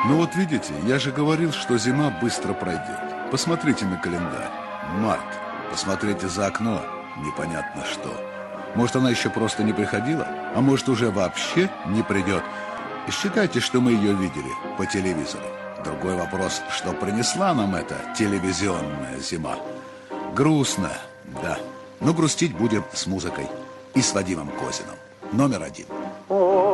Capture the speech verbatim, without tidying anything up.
Ну вот видите, я же говорил, что зима быстро пройдет. Посмотрите на календарь. Март. Посмотрите за окно. Непонятно что. Может, она еще просто не приходила? А может, уже вообще не придет? Считайте, что мы ее видели по телевизору. Другой вопрос, что принесла нам эта телевизионная зима. Грустно, да. Но грустить будем с музыкой. И с Вадимом Козиным. Номер один.